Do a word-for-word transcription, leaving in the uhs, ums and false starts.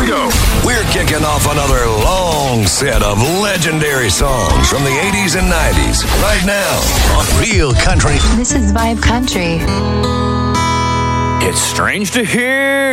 go. We're kicking off another long set of legendary songs from the eighties and nineties right now on Real Country. This is Vibe Country. It's strange to hear